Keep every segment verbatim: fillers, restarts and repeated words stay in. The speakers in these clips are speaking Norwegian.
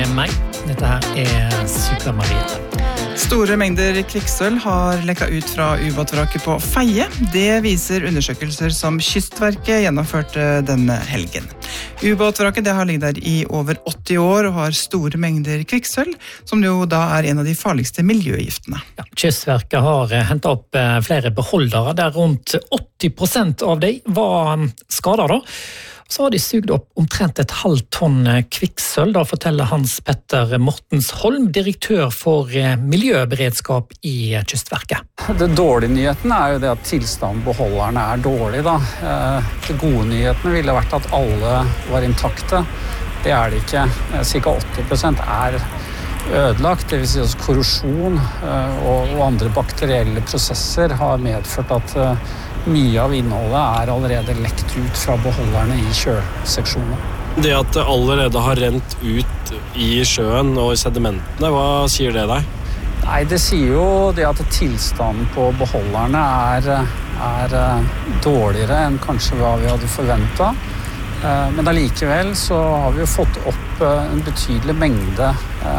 Meg. Dette her er Sykla Maria. Store mengder kvikksølv har lekket ut fra ubåtvraket på Feie. Det viser undersøkelser som Kystverket gjennomførte denne helgen. Ubåtvraket det har ligget der i over åtti år og har store mengder kvikksølv, som jo da er en av de farligste miljøgiftene. Ja, Kystverket har hentet opp flere beholdere, der rundt åtti prosent av dem var skadet da. Så har de sugd opp omtrent et halvt tonn kvikksølv, da forteller Hans Petter Mortensholm, direktør for miljøberedskap i Kystverket. Det dårlige nyheten er jo det at tilstanden på beholderne er dårlig. Da. Det gode nyhetene ville vært at alle var intakte. Det er det ikke. Cirka åtti prosent er ødelagt, det vil si også korrosjon og andre bakterielle prosesser har medført at mye av innholdet er allerede lekt ut fra beholderne i sjøseksjonen. Det at det allerede har rent ut i sjøen og i sedimentene, hva sier det deg? Nei, det sier jo det at tilstanden på beholderne er, er dårligere enn kanskje hva vi hadde forventet. Men allikevel så har vi jo fått opp en betydelig mengde.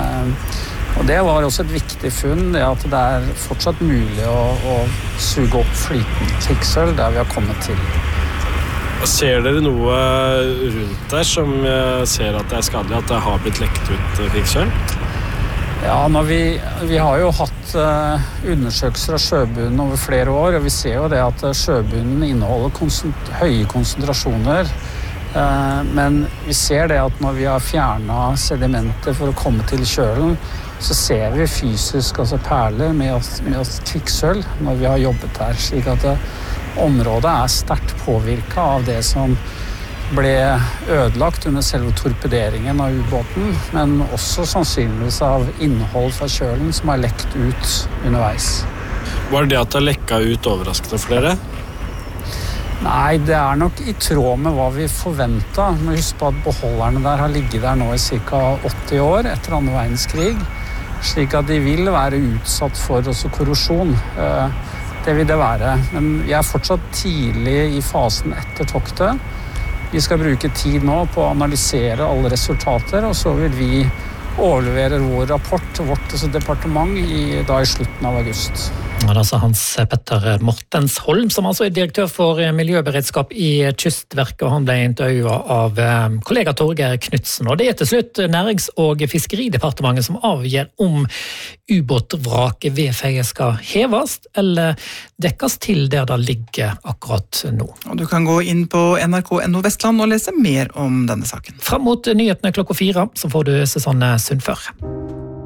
Og det var også et viktig funn, det at det er fortsatt mulig å, å suge opp flytende kvikksølv der vi har kommet til. Ser dere noe rundt der som ser at det er skadelig, at det har blitt lekt ut kvikksølv? Ja, når vi, vi har jo hatt uh, undersøkelser av sjøbunnen over flere år, og vi ser jo det at sjøbunnen inneholder konsent- høye konsentrasjoner. Uh, men vi ser det at når vi har fjernet sedimenter for å komme til kjølen, så ser vi fysisk altså perler med oss, med oss kvikksølv når vi har jobbet her, slik at det, området er sterkt påvirket av det som ble ødelagt under selve torpederingen av ubåten, men også sannsynligvis av innhold fra kjølen som har lekt ut underveis. Var det at det lekket ut overraskende for dere? Nei, det er nok i tråd med hva vi forventet. Men husk på at beholderne der har ligget der nå i cirka åtti år etter andre verdenskrig, slik at de vil være utsatt for også korrosjon. Det vil det være. Men vi er fortsatt tidlig i fasen etter toktet. Vi skal bruke tid nå på å analysere alle resultater, og så vil vi overlevere vår rapport til vårt departement i, da i slutten av august. Ja, det er altså Hans Petter Mortensholm, som altså er direktør for miljøberedskap i Kystverket, og han ble intervjuet av kollega Torgeir Knudsen. Og det er til slutt Nærings- og Fiskeridepartementet som avgjør om ubåtvraket ved Feie skal heves eller dekkes til der det ligger akkurat nå. Og du kan gå inn på N R K punktum no Vestland og lese mer om denne saken. Fram mot nyhetene klokka fire, så får du Susanne Sundfør.